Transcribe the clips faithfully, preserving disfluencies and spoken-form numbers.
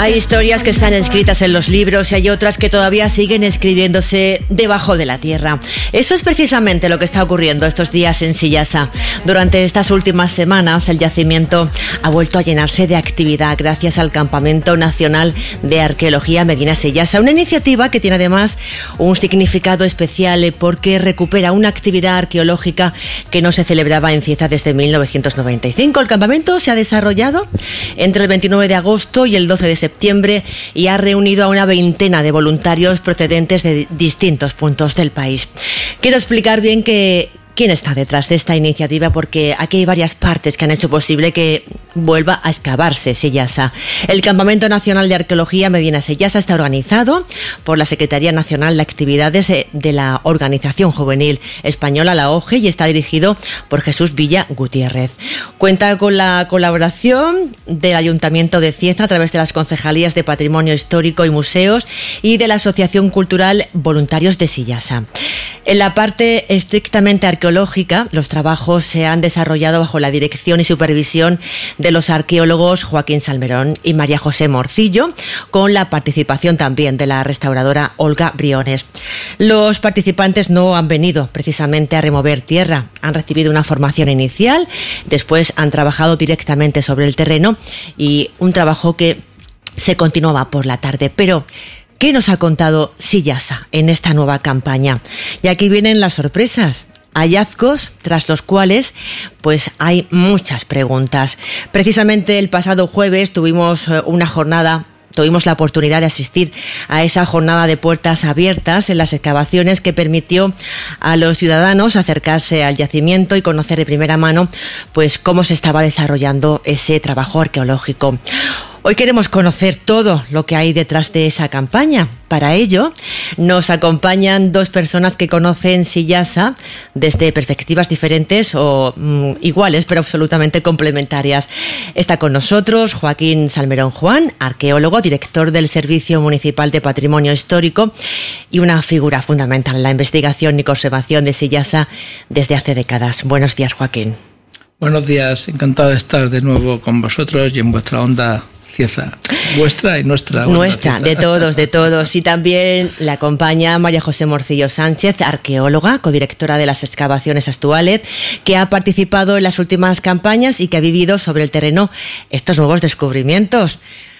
Hay historias que están escritas en los libros y hay otras que todavía siguen escribiéndose debajo de la tierra. Eso es precisamente lo que está ocurriendo estos días en Sillasa. Durante estas últimas semanas, el yacimiento ha vuelto a llenarse de actividad gracias al Campamento Nacional de Arqueología Medina Sillasa, una iniciativa que tiene además un significado especial porque recupera una actividad arqueológica que no se celebraba en Cieza desde mil novecientos noventa y cinco. El campamento se ha desarrollado entre el veintinueve de agosto y el doce de septiembre y ha reunido a una veintena de voluntarios procedentes de distintos puntos del país. Quiero explicar bien que quién está detrás de esta iniciativa, porque aquí hay varias partes que han hecho posible que vuelva a excavarse Sillasa. El Campamento Nacional de Arqueología Medina Sillasa está organizado por la Secretaría Nacional de Actividades de la Organización Juvenil Española, la O G E, y está dirigido por Jesús Villa Gutiérrez. Cuenta con la colaboración del Ayuntamiento de Cieza a través de las Concejalías de Patrimonio Histórico y Museos y de la Asociación Cultural Voluntarios de Sillasa. En la parte estrictamente arqueológica, los trabajos se han desarrollado bajo la dirección y supervisión de los arqueólogos Joaquín Salmerón y María José Morcillo, con la participación también de la restauradora Olga Briones. Los participantes no han venido precisamente a remover tierra, han recibido una formación inicial, después han trabajado directamente sobre el terreno y un trabajo que se continuaba por la tarde. Pero ¿qué nos ha contado Sillasa en esta nueva campaña? Y aquí vienen las sorpresas. Hallazgos tras los cuales pues hay muchas preguntas. Precisamente el pasado jueves tuvimos una jornada, tuvimos la oportunidad de asistir a esa jornada de puertas abiertas en las excavaciones que permitió a los ciudadanos acercarse al yacimiento y conocer de primera mano pues cómo se estaba desarrollando ese trabajo arqueológico. Hoy queremos conocer todo lo que hay detrás de esa campaña. Para ello, nos acompañan dos personas que conocen Sillasa desde perspectivas diferentes o mm, iguales, pero absolutamente complementarias. Está con nosotros Joaquín Salmerón Juan, arqueólogo, director del Servicio Municipal de Patrimonio Histórico y una figura fundamental en la investigación y conservación de Sillasa desde hace décadas. Buenos días, Joaquín. Buenos días, encantado de estar de nuevo con vosotros y en vuestra onda Cieza, vuestra y nuestra. Nuestra, de todos, de todos. Y también la acompaña María José Morcillo Sánchez, arqueóloga, codirectora de las excavaciones actuales, que ha participado en las últimas campañas y que ha vivido sobre el terreno estos nuevos descubrimientos.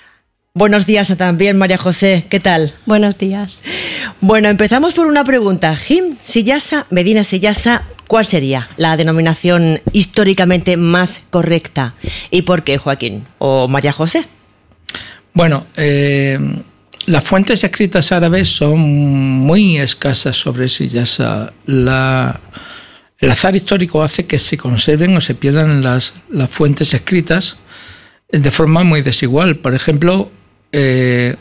Buenos días también, María José, ¿qué tal? Buenos días. Bueno, empezamos por una pregunta. Jim Sillasa, Medina Sillasa, ¿cuál sería la denominación históricamente más correcta? ¿Y por qué, Joaquín? ¿O María José? Bueno, eh, las fuentes escritas árabes son muy escasas sobre Sillasa. La, el azar histórico hace que se conserven o se pierdan las, las fuentes escritas de forma muy desigual. Por ejemplo, eh,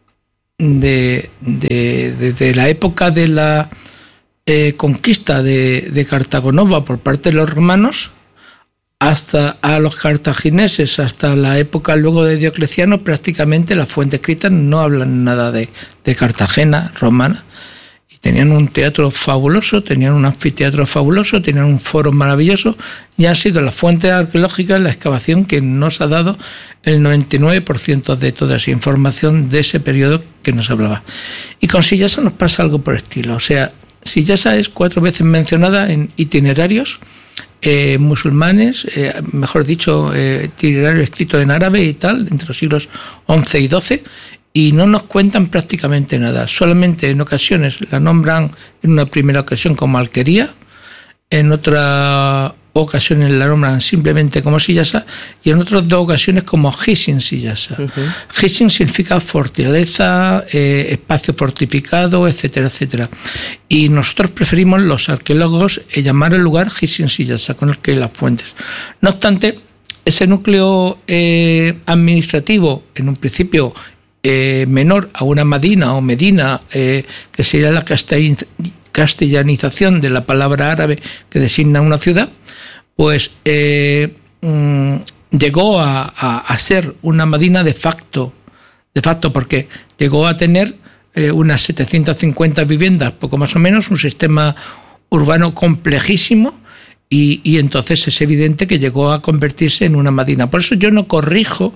de, de, de, de la época de la eh, conquista de, de Cartago Nova por parte de los romanos hasta a los cartagineses, hasta la época luego de Diocleciano, prácticamente las fuentes escritas no hablan nada de, de Cartagena romana. Y tenían un teatro fabuloso, tenían un anfiteatro fabuloso, tenían un foro maravilloso, y han sido las fuentes arqueológicas, la excavación, que nos ha dado el noventa y nueve por ciento de toda esa información de ese periodo que nos hablaba. Y con Sillasa nos pasa algo por el estilo. O sea, Sillasa es cuatro veces mencionada en itinerarios eh, musulmanes, eh, mejor dicho, eh, itinerarios escritos en árabe y tal, entre los siglos once y doce, y no nos cuentan prácticamente nada. Solamente en ocasiones la nombran, en una primera ocasión como Alquería, en otra ocasión la nombran simplemente como Sillasa, y en otras dos ocasiones como Hisin Sillasa. Uh-huh. Hisin significa fortaleza, eh, espacio fortificado, etcétera, etcétera. Y nosotros preferimos, los arqueólogos, eh, llamar el lugar Hisin Sillasa, con el que las fuentes. No obstante, ese núcleo eh, administrativo, en un principio eh, menor a una Madina o Medina, eh, que sería la castellanización de la palabra árabe que designa una ciudad, pues eh, mmm, llegó a, a, a ser una Madina de facto, de facto porque llegó a tener eh, unas setecientas cincuenta viviendas, poco más o menos, un sistema urbano complejísimo, y, y entonces es evidente que llegó a convertirse en una Madina. Por eso yo no corrijo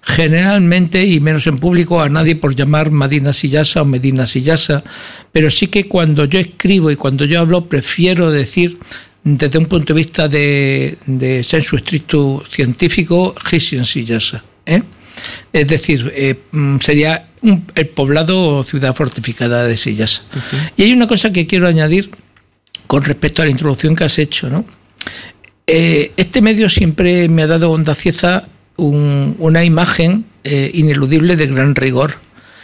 generalmente, y menos en público, a nadie por llamar Medina Sillasa o Medina Sillasa, pero sí que cuando yo escribo y cuando yo hablo prefiero decir, desde un punto de vista de, de sensu stricto científico, Hissien Sillasa, ¿eh? Es decir, eh, sería un, el poblado o ciudad fortificada de Sillasa. Uh-huh. Y hay una cosa que quiero añadir con respecto a la introducción que has hecho, ¿no? Eh, este medio siempre me ha dado Onda Cieza un, una imagen eh, ineludible de gran rigor,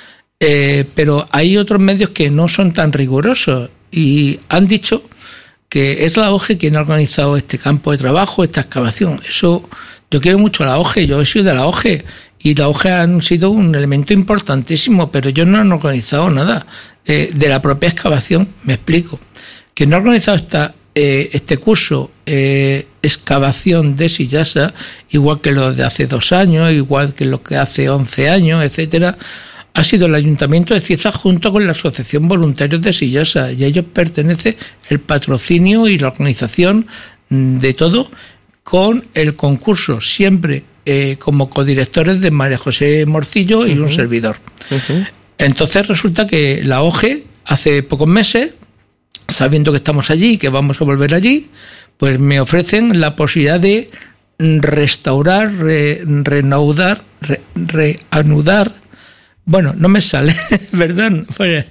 eh, pero hay otros medios que no son tan rigurosos y han dicho que es la O G E quien ha organizado este campo de trabajo, esta excavación. Eso, yo quiero mucho a la O G E, yo soy de la O G E y la O G E han sido un elemento importantísimo, pero ellos no han organizado nada eh, de la propia excavación. Me explico. Quien ha organizado esta Eh, este curso, eh, excavación de Sillasa, igual que lo de hace dos años, igual que lo que hace once años, etcétera, ha sido el Ayuntamiento de Cieza junto con la Asociación Voluntarios de Sillasa, y a ellos pertenece el patrocinio y la organización de todo, con el concurso siempre eh, como codirectores de María José Morcillo y uh-huh. un servidor. Uh-huh. Entonces resulta que la O G E hace pocos meses, sabiendo que estamos allí y que vamos a volver allí, pues me ofrecen la posibilidad de restaurar, re, reanudar, re, reanudar, bueno, no me sale, perdón,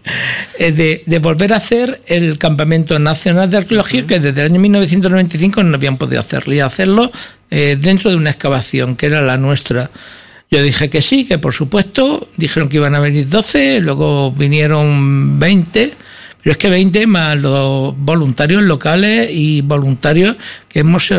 de, de volver a hacer el Campamento Nacional de Arqueología, que desde el año mil novecientos noventa y cinco no habían podido hacerlo, y hacerlo eh, dentro de una excavación, que era la nuestra. Yo dije que sí, que por supuesto, dijeron que iban a venir doce, luego vinieron veinte, pero es que veinte más los voluntarios locales y voluntarios que hemos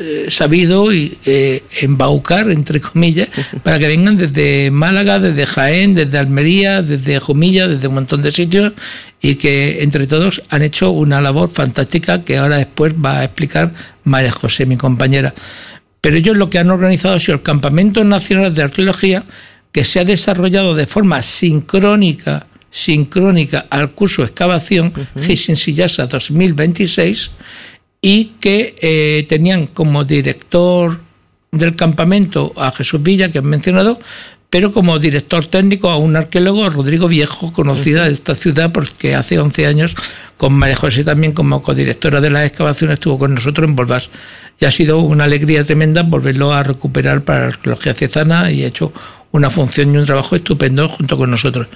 sabido eh, embaucar, entre comillas, para que vengan desde Málaga, desde Jaén, desde Almería, desde Jumilla, desde un montón de sitios, y que entre todos han hecho una labor fantástica que ahora después va a explicar María José, mi compañera. Pero ellos lo que han organizado ha sido el Campamento Nacional de Arqueología, que se ha desarrollado de forma sincrónica sincrónica al curso Excavación uh-huh. Hissien Sillasa dos mil veintiséis, y que eh, tenían como director del campamento a Jesús Villa, que han mencionado, pero como director técnico a un arqueólogo, Rodrigo Viejo, conocida uh-huh. de esta ciudad porque hace once años con María José también como codirectora de las excavaciones estuvo con nosotros en Volvás, y ha sido una alegría tremenda volverlo a recuperar para la arqueología ciezana, y ha hecho una función y un trabajo estupendo junto con nosotros.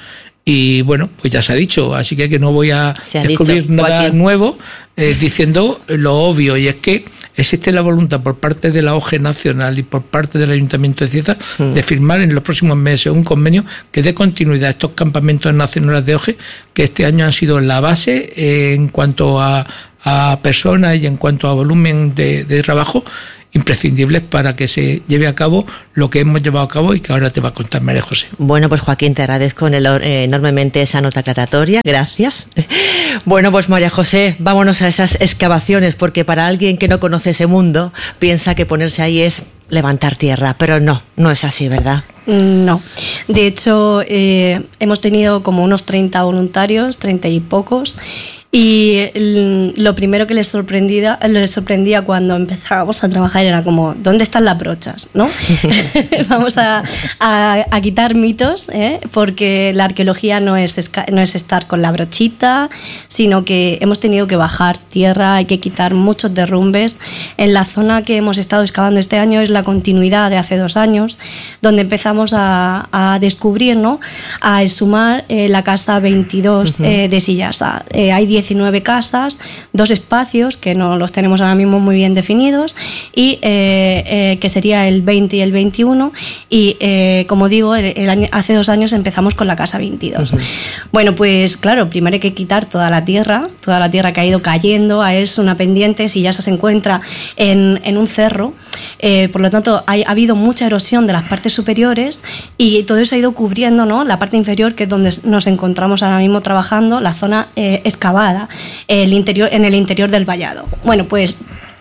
Y bueno, pues ya se ha dicho, así que, que no voy a descubrir dicho, nada Joaquín. nuevo eh, diciendo lo obvio, y es que existe la voluntad por parte de la O G E Nacional y por parte del Ayuntamiento de Cieza mm. de firmar en los próximos meses un convenio que dé continuidad a estos campamentos nacionales de O G E, que este año han sido la base eh, en cuanto a, a personas y en cuanto a volumen de, de trabajo, imprescindibles para que se lleve a cabo lo que hemos llevado a cabo y que ahora te va a contar María José. Bueno, pues Joaquín, te agradezco eh, enormemente esa nota aclaratoria. Gracias. Bueno, pues María José, vámonos a esas excavaciones, porque para alguien que no conoce ese mundo, piensa que ponerse ahí es levantar tierra, pero no, no es así, ¿verdad? No. De hecho, eh, hemos tenido como unos treinta voluntarios, treinta y pocos, y lo primero que les sorprendía, les sorprendía cuando empezábamos a trabajar era como, ¿dónde están las brochas? ¿No? Vamos a, a, a quitar mitos, ¿eh? Porque la arqueología no es, esca- no es estar con la brochita, sino que hemos tenido que bajar tierra, hay que quitar muchos derrumbes. En la zona que hemos estado excavando este año es la continuidad de hace dos años, donde empezamos a, a descubrir, ¿no? A exhumar eh, la casa veintidós uh-huh. eh, de Sillasa. Eh, hay diecinueve casas, dos espacios que no los tenemos ahora mismo muy bien definidos, y eh, eh, que sería el veinte y el veintiuno, y eh, como digo, el, el año, hace dos años empezamos con la casa veintidós. Uh-huh. Bueno, pues claro, primero hay que quitar toda la tierra, toda la tierra que ha ido cayendo, es una pendiente, Sillasa se encuentra en, en un cerro, eh, por lo tanto hay, ha habido mucha erosión de las partes superiores, y todo eso ha ido cubriendo, ¿no? La parte inferior, que es donde nos encontramos ahora mismo trabajando, la zona eh, excavada, el interior, en el interior del vallado. Bueno, pues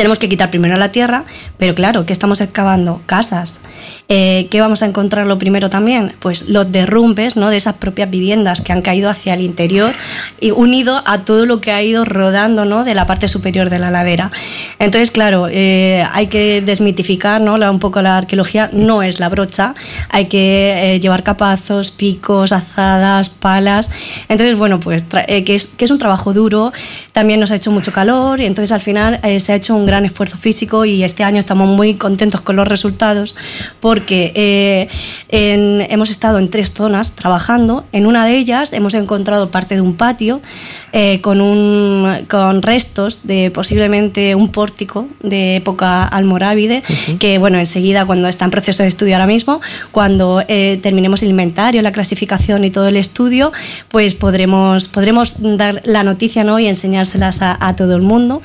Tenemos que quitar primero la tierra, pero claro, ¿qué estamos excavando? Casas. Eh, ¿Qué vamos a encontrar lo primero también? Pues los derrumbes, ¿no?, de esas propias viviendas que han caído hacia el interior y unido a todo lo que ha ido rodando, ¿no?, de la parte superior de la ladera. Entonces, claro, eh, hay que desmitificar, ¿no?, la, un poco la arqueología. No es la brocha, hay que eh, llevar capazos, picos, azadas, palas. Entonces, bueno, pues eh, que, es, que es un trabajo duro. También nos ha hecho mucho calor y entonces al final eh, se ha hecho un gran esfuerzo físico y este año estamos muy contentos con los resultados porque eh, en, hemos estado en tres zonas trabajando. En una de ellas hemos encontrado parte de un patio eh, con, un, con restos de posiblemente un pórtico de época almorávide, uh-huh. que bueno, enseguida, cuando está en proceso de estudio ahora mismo, cuando eh, terminemos el inventario, la clasificación y todo el estudio, pues podremos, podremos dar la noticia, ¿no?, y enseñárselas a, a todo el mundo.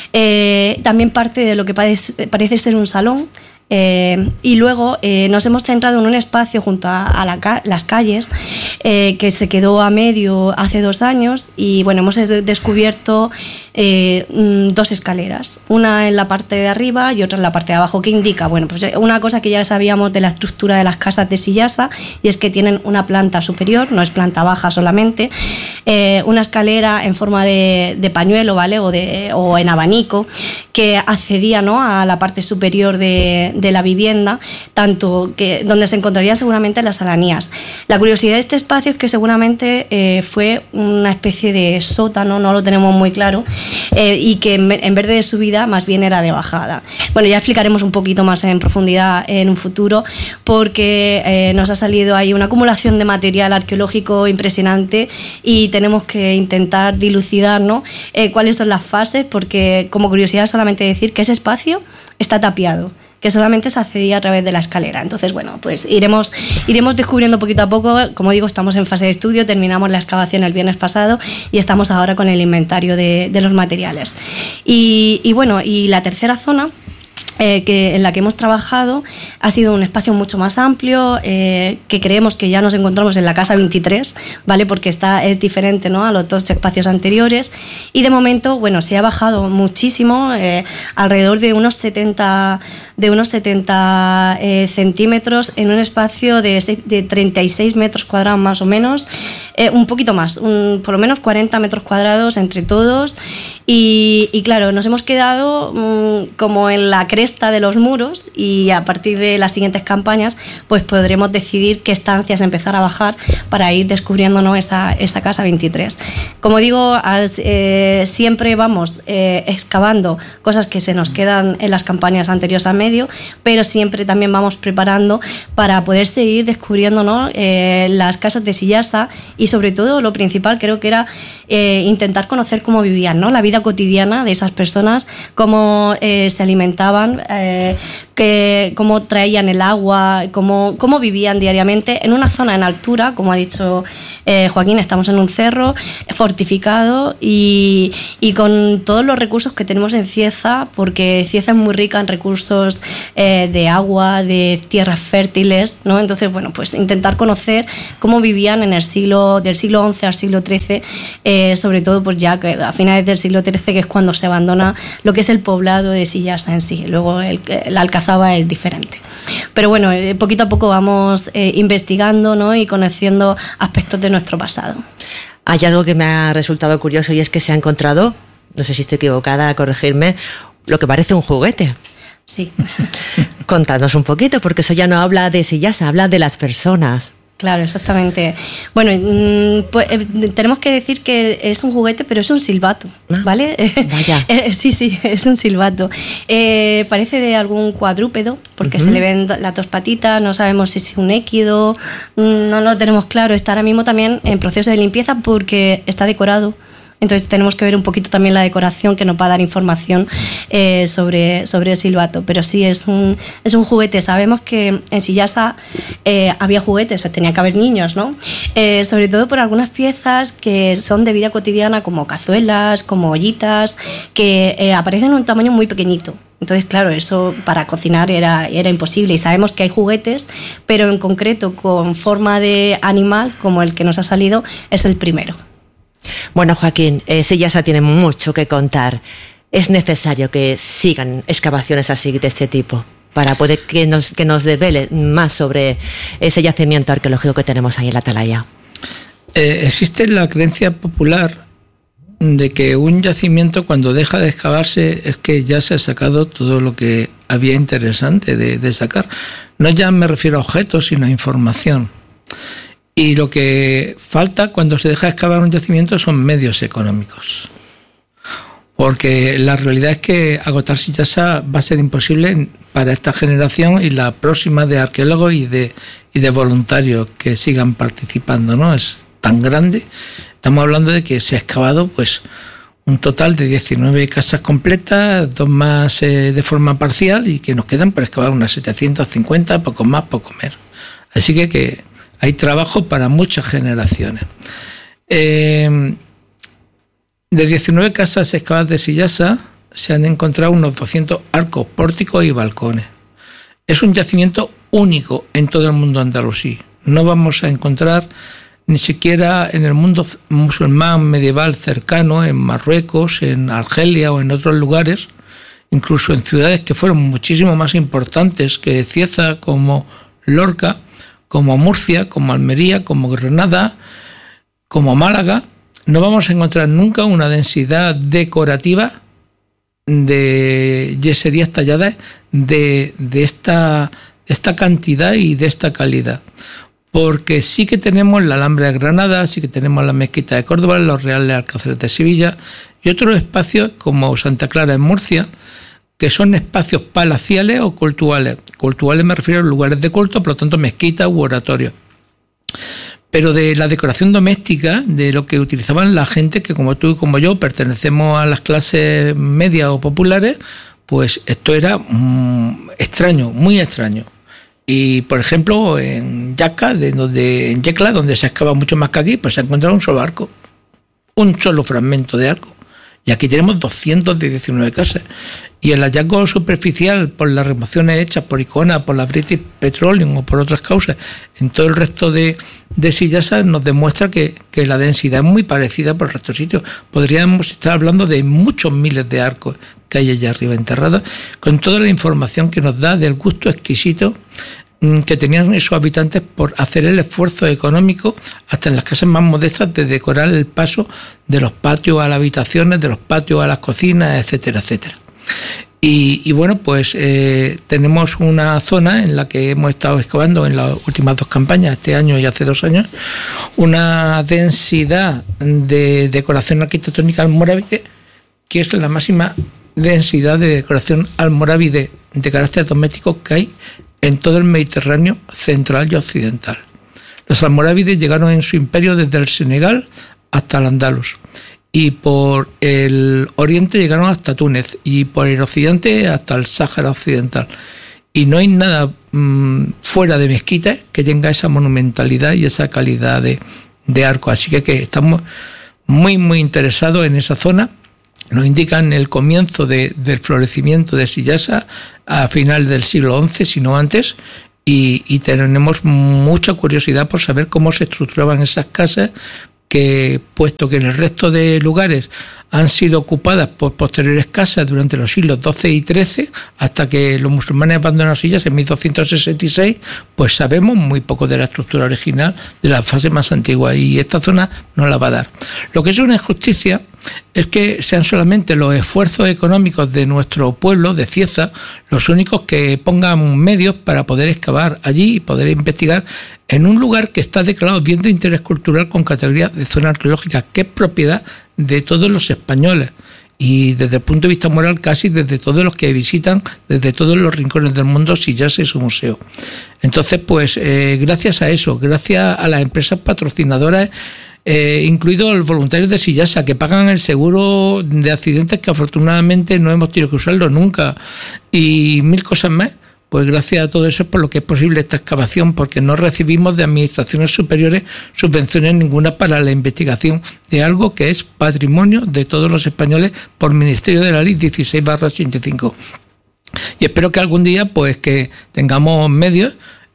Eh, también parte de lo que parece, parece ser un salón. Eh, y luego eh, nos hemos centrado en un espacio junto a, a la ca- las calles eh, que se quedó a medio hace dos años y bueno, hemos descubierto eh, dos escaleras, una en la parte de arriba y otra en la parte de abajo. ¿Qué indica? Bueno, pues una cosa que ya sabíamos de la estructura de las casas de Sillasa, y es que tienen una planta superior, no es planta baja solamente, eh, una escalera en forma de, de pañuelo, ¿vale?, o, de, o en abanico, que accedía, ¿no?, a la parte superior de de la vivienda, tanto que donde se encontrarían seguramente las alanías. La curiosidad de este espacio es que seguramente eh, fue una especie de sótano, no lo tenemos muy claro, eh, y que en, en vez de subida más bien era de bajada. Bueno, ya explicaremos un poquito más en profundidad en un futuro, porque eh, nos ha salido ahí una acumulación de material arqueológico impresionante y tenemos que intentar dilucidar, ¿no?, eh, cuáles son las fases, porque como curiosidad solamente decir que ese espacio está tapiado, que solamente se accedía a través de la escalera. Entonces, bueno, pues iremos, iremos descubriendo poquito a poco. Como digo, estamos en fase de estudio, terminamos la excavación el viernes pasado y estamos ahora con el inventario de, de los materiales. Y, y bueno, y la tercera zona Eh, que en la que hemos trabajado ha sido un espacio mucho más amplio, eh, que creemos que ya nos encontramos en la casa veintitrés, ¿vale?, porque está, es diferente, ¿no?, a los dos espacios anteriores, y de momento, bueno, se ha bajado muchísimo, eh, alrededor de unos setenta, de unos setenta eh, centímetros en un espacio de, de treinta y seis metros cuadrados más o menos, eh, un poquito más, un, por lo menos cuarenta metros cuadrados entre todos, y, y claro, nos hemos quedado mmm, como en la cresta de los muros, y a partir de las siguientes campañas pues podremos decidir qué estancias empezar a bajar para ir descubriendo, ¿no?, esta, esta casa veintitrés. Como digo, as, eh, siempre vamos eh, excavando cosas que se nos quedan en las campañas anteriores a medio, pero siempre también vamos preparando para poder seguir descubriendo, ¿no?, eh, las casas de Sillasa, y sobre todo lo principal creo que era eh, intentar conocer cómo vivían, ¿no?, la vida cotidiana de esas personas, cómo eh, se alimentaban, Eh, que, cómo traían el agua, cómo, cómo vivían diariamente en una zona en altura. Como ha dicho eh, Joaquín, estamos en un cerro fortificado y, y con todos los recursos que tenemos en Cieza, porque Cieza es muy rica en recursos eh, de agua, de tierras fértiles, ¿no? Entonces, bueno, pues intentar conocer cómo vivían en el siglo, del siglo once al siglo trece, eh, sobre todo pues ya que a finales del siglo trece, que es cuando se abandona lo que es el poblado de Sillasa en sí. Luego el, la Alcazaba es diferente. Pero bueno, poquito a poco vamos eh, investigando, ¿no?, y conociendo aspectos de nuestro pasado. Hay algo que me ha resultado curioso, y es que se ha encontrado, no sé si estoy equivocada, a corregirme, lo que parece un juguete. Sí. Contanos un poquito, porque eso ya no habla de Sillasa, habla de las personas. Claro, exactamente. Bueno, pues, eh, tenemos que decir que es un juguete, pero es un silbato, ¿vale? Ah, vaya. eh, sí, sí, es un silbato. Eh, parece de algún cuadrúpedo, porque uh-huh. se le ven las dos patitas, no sabemos si es un équido, no lo tenemos claro. Está ahora mismo también en proceso de limpieza porque está decorado. Entonces tenemos que ver un poquito también la decoración, que nos va a dar información eh, sobre, sobre el silbato. Pero sí, es un, es un juguete. Sabemos que en Sillasa eh, había juguetes, tenía que haber niños, ¿no? Eh, sobre todo por algunas piezas que son de vida cotidiana, como cazuelas, como ollitas, que eh, aparecen en un tamaño muy pequeñito. Entonces, claro, eso para cocinar era, era imposible. Y sabemos que hay juguetes, pero en concreto con forma de animal, como el que nos ha salido, es el primero. Bueno, Joaquín, eh, Sillasa tiene mucho que contar. es necesario que sigan excavaciones así de este tipo para poder que nos, que nos devele más sobre ese yacimiento arqueológico que tenemos ahí en la Atalaya? Eh, existe la creencia popular de que un yacimiento, cuando deja de excavarse, es que ya se ha sacado todo lo que había interesante de, de sacar. No ya me refiero a objetos, sino a información. Y lo que falta cuando se deja de excavar un yacimiento son medios económicos. Porque la realidad es que agotar Sillasa va a ser imposible para esta generación y la próxima de arqueólogos y de, y de voluntarios que sigan participando, ¿no? Es tan grande. Estamos hablando de que se ha excavado pues un total de diecinueve casas completas, dos más eh, de forma parcial, y que nos quedan por excavar unas setecientas cincuenta, poco más, poco menos. Así que, que hay trabajo para muchas generaciones. Eh, de diecinueve casas excavadas de Sillasa se han encontrado unos doscientos arcos, pórticos y balcones. Es un yacimiento único en todo el mundo andalusí. No vamos a encontrar ni siquiera en el mundo musulmán medieval cercano, en Marruecos, en Argelia o en otros lugares, incluso en ciudades que fueron muchísimo más importantes que Cieza, como Lorca, como Murcia, como Almería, como Granada, como Málaga, no vamos a encontrar nunca una densidad decorativa de yeserías talladas de, de esta, esta cantidad y de esta calidad. Porque sí que tenemos la Alhambra de Granada, sí que tenemos la Mezquita de Córdoba, los Reales Alcázares de Sevilla y otros espacios como Santa Clara en Murcia, que son espacios palaciales o cultuales. Cultuales me refiero a lugares de culto, por lo tanto mezquitas u oratorios. Pero de la decoración doméstica, de lo que utilizaban la gente que como tú y como yo pertenecemos a las clases medias o populares, pues esto era mmm, extraño, muy extraño. Y, por ejemplo, en Jaca, de donde, en Yecla, donde se excava mucho más que aquí, pues se ha encontrado un solo arco, un solo fragmento de arco. Y aquí tenemos doscientas diecinueve casas. Y el hallazgo superficial, por las remociones hechas por Icona, por la British Petroleum o por otras causas, en todo el resto de, de Sillasa, nos demuestra que, que la densidad es muy parecida por el resto de sitios. Podríamos estar hablando de muchos miles de arcos que hay allá arriba enterrados, con toda la información que nos da del gusto exquisito que tenían esos habitantes por hacer el esfuerzo económico, hasta en las casas más modestas, de decorar el paso de los patios a las habitaciones, de los patios a las cocinas, etcétera, etcétera. Y, y bueno, pues eh, tenemos una zona en la que hemos estado excavando en las últimas dos campañas, este año y hace dos años, una densidad de decoración arquitectónica almorávide que es la máxima densidad de decoración almorávide de carácter doméstico que hay en todo el Mediterráneo central y occidental. Los almorávides llegaron en su imperio desde el Senegal hasta el Andalus, y por el oriente llegaron hasta Túnez, y por el occidente hasta el Sáhara occidental. Y no hay nada mmm, fuera de Mezquita que tenga esa monumentalidad y esa calidad de, de arco. Así que, que estamos muy, muy interesados en esa zona. Nos indican el comienzo de, del florecimiento de Sillasa a final del siglo once, si no antes, y, y tenemos mucha curiosidad por saber cómo se estructuraban esas casas, que puesto que en el resto de lugares han sido ocupadas por posteriores casas durante los siglos doce y trece, hasta que los musulmanes abandonaron Sillasa en mil doscientos sesenta y seis, pues sabemos muy poco de la estructura original de la fase más antigua, y esta zona no la va a dar. Lo que es una injusticia es que sean solamente los esfuerzos económicos de nuestro pueblo, de Cieza, los únicos que pongan medios para poder excavar allí y poder investigar en un lugar que está declarado bien de interés cultural con categoría de zona arqueológica, que es propiedad de todos los españoles, y desde el punto de vista moral casi desde todos los que visitan desde todos los rincones del mundo Sillasa y su museo. Entonces, pues eh, gracias a eso, gracias a las empresas patrocinadoras, Eh, incluidos los voluntarios de Sillasa, que pagan el seguro de accidentes, que afortunadamente no hemos tenido que usarlo nunca, y mil cosas más, pues gracias a todo eso es por lo que es posible esta excavación, porque no recibimos de administraciones superiores subvenciones ninguna para la investigación de algo que es patrimonio de todos los españoles por Ministerio de la Ley dieciséis barra ochenta y cinco. Y espero que algún día pues que tengamos medios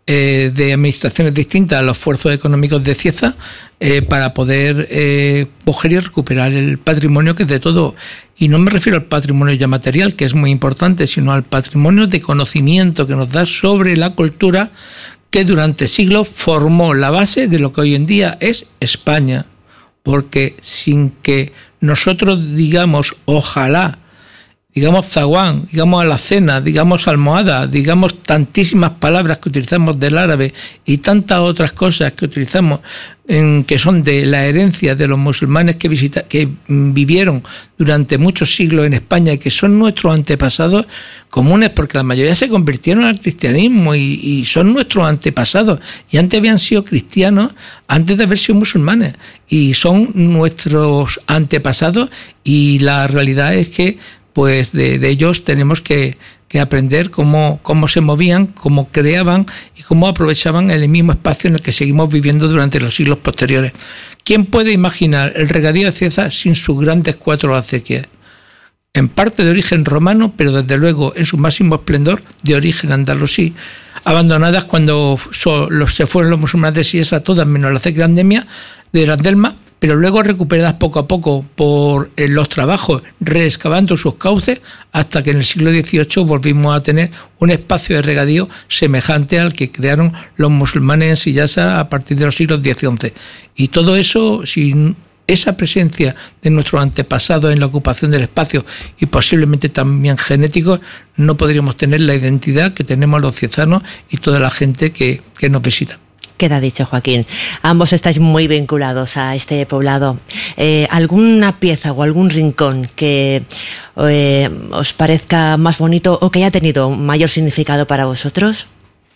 eh, de administraciones distintas a los esfuerzos económicos de Cieza eh, para poder eh, coger y recuperar el patrimonio que es de todo. Y no me refiero al patrimonio ya material, que es muy importante, sino al patrimonio de conocimiento que nos da sobre la cultura que durante siglos formó la base de lo que hoy en día es España. Porque sin que nosotros digamos ojalá, digamos zaguán, digamos alacena, digamos almohada, digamos tantísimas palabras que utilizamos del árabe y tantas otras cosas que utilizamos en, que son de la herencia de los musulmanes que, visita, que vivieron durante muchos siglos en España y que son nuestros antepasados comunes, porque la mayoría se convirtieron al cristianismo y, y son nuestros antepasados y antes habían sido cristianos antes de haber sido musulmanes y son nuestros antepasados y la realidad es que pues de, de ellos tenemos que, que aprender cómo, cómo se movían, cómo creaban y cómo aprovechaban el mismo espacio en el que seguimos viviendo durante los siglos posteriores. ¿Quién puede imaginar el regadío de Cieza sin sus grandes cuatro acequias? En parte de origen romano, pero desde luego en su máximo esplendor de origen andalusí, abandonadas cuando so, los, se fueron los musulmanes de Cieza, todas menos la acequia endemia de las Delmas, pero luego recuperadas poco a poco por eh, los trabajos, reexcavando sus cauces, hasta que en el siglo dieciocho volvimos a tener un espacio de regadío semejante al que crearon los musulmanes en Sillasa a partir de los siglos diez y once. Y todo eso, sin esa presencia de nuestros antepasados en la ocupación del espacio y posiblemente también genéticos, no podríamos tener la identidad que tenemos los ciezanos y toda la gente que, que nos visita. Queda dicho, Joaquín. Ambos estáis muy vinculados a este poblado. Eh, ¿Alguna pieza o algún rincón que eh, os parezca más bonito o que haya tenido mayor significado para vosotros?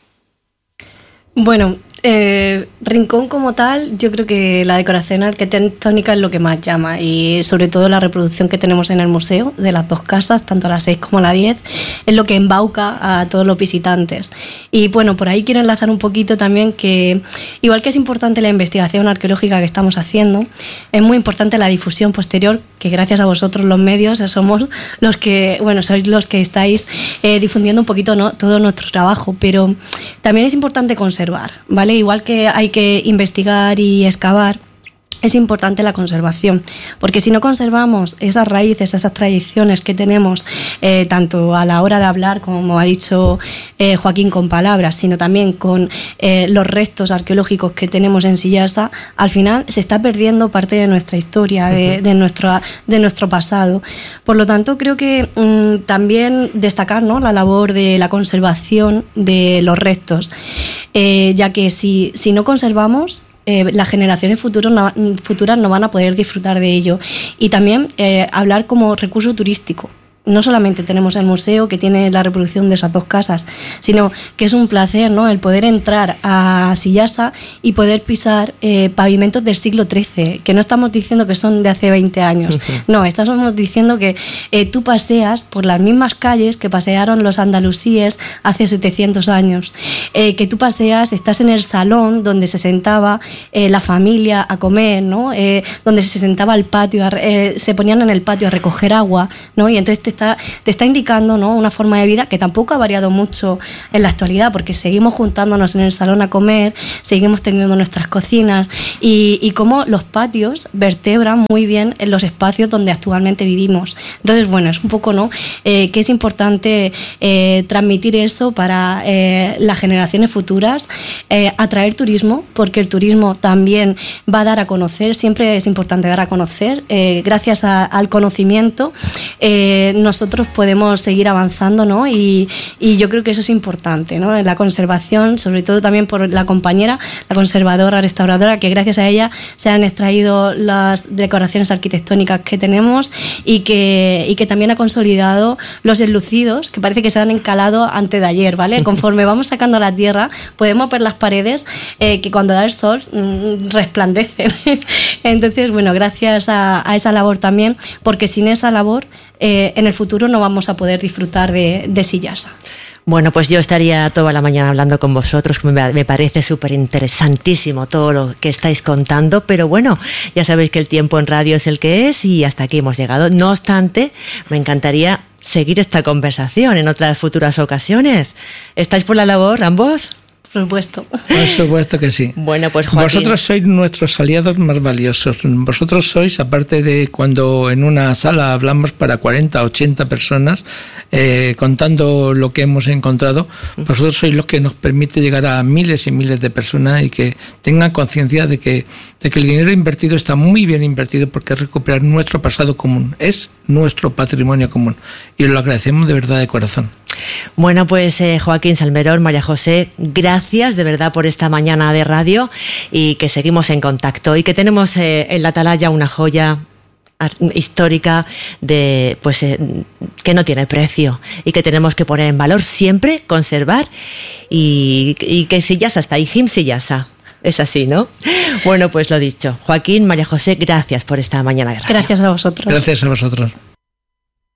Bueno, eh, rincón como tal, yo creo que la decoración arquitectónica es lo que más llama y sobre todo la reproducción que tenemos en el museo de las dos casas, tanto la seis como la diez, es lo que embauca a todos los visitantes. Y bueno, por ahí quiero enlazar un poquito también que, igual que es importante la investigación arqueológica que estamos haciendo, es muy importante la difusión posterior, que gracias a vosotros los medios somos los que, bueno, sois los que estáis eh, difundiendo un poquito, ¿no?, todo nuestro trabajo, pero también es importante conservar, ¿vale? Igual que hay que investigar y excavar, es importante la conservación, porque si no conservamos esas raíces, esas tradiciones que tenemos, eh, tanto a la hora de hablar, como ha dicho eh, Joaquín, con palabras, sino también con eh, los restos arqueológicos que tenemos en Sillasa, al final se está perdiendo parte de nuestra historia, de, de, nuestro, de nuestro pasado. Por lo tanto, creo que mmm, también destacar, ¿no?, la labor de la conservación de los restos, eh, ya que si, si no conservamos, Eh, las generaciones futuros no, futuras no van a poder disfrutar de ello. Y también eh, hablar como recurso turístico. No solamente tenemos el museo que tiene la reproducción de esas dos casas, sino que es un placer, ¿no?, el poder entrar a Sillasa y poder pisar eh, pavimentos del siglo trece, que no estamos diciendo que son de hace veinte años, no, estamos diciendo que eh, tú paseas por las mismas calles que pasearon los andalusíes hace setecientos años, eh, que tú paseas, estás en el salón donde se sentaba eh, la familia a comer, ¿no?, eh, donde se sentaba al patio, a, eh, se ponían en el patio a recoger agua, ¿no?, y entonces te Está, te está indicando, ¿no?, una forma de vida que tampoco ha variado mucho en la actualidad, porque seguimos juntándonos en el salón a comer, seguimos teniendo nuestras cocinas y, y cómo los patios vertebran muy bien en los espacios donde actualmente vivimos. Entonces, bueno, es un poco, ¿no?, eh, que es importante eh, transmitir eso para eh, las generaciones futuras, eh, atraer turismo, porque el turismo también va a dar a conocer, siempre es importante dar a conocer, eh, gracias a, al conocimiento, eh, nosotros podemos seguir avanzando, ¿no? Y, y yo creo que eso es importante, ¿no? La conservación, sobre todo también por la compañera, la conservadora, restauradora, que gracias a ella se han extraído las decoraciones arquitectónicas que tenemos y que, y que también ha consolidado los enlucidos, que parece que se han encalado antes de ayer, ¿vale? Conforme vamos sacando la tierra, podemos ver las paredes eh, que cuando da el sol mmm, resplandecen. Entonces, bueno, gracias a, a esa labor también, porque sin esa labor Eh, en el futuro no vamos a poder disfrutar de, de Sillasa. Bueno, pues yo estaría toda la mañana hablando con vosotros, que me, me parece súper interesantísimo todo lo que estáis contando, pero bueno, ya sabéis que el tiempo en radio es el que es y hasta aquí hemos llegado. No obstante, me encantaría seguir esta conversación en otras futuras ocasiones. ¿Estáis por la labor ambos? Por supuesto. Por supuesto que sí. Bueno, pues Joaquín. Vosotros sois nuestros aliados más valiosos. Vosotros sois, aparte de cuando en una sala hablamos para cuarenta, ochenta personas, eh, contando lo que hemos encontrado, vosotros sois los que nos permite llegar a miles y miles de personas y que tengan conciencia de que, de que el dinero invertido está muy bien invertido, porque es recuperar nuestro pasado común, es nuestro patrimonio común. Y os lo agradecemos de verdad, de corazón. Bueno, pues eh, Joaquín Salmerón, María José, gracias de verdad por esta mañana de radio, y que seguimos en contacto y que tenemos eh, en la atalaya una joya histórica de pues eh, que no tiene precio y que tenemos que poner en valor siempre, conservar, y, y que Sillasa está ahí, Jim Sillasa. Es así, ¿no? Bueno, pues lo dicho. Joaquín, María José, gracias por esta mañana de radio. Gracias a vosotros. Gracias a vosotros.